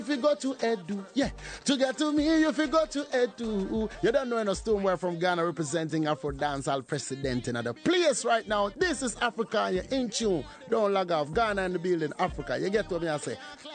If you go to Edu, yeah. To get to me, if you go to Edu. You don't know any Stoneware from Ghana representing Afro Dancehall President in the place right now. This is Africa, you're in tune. Don't log off. Ghana in the building, Africa. You get what me I say?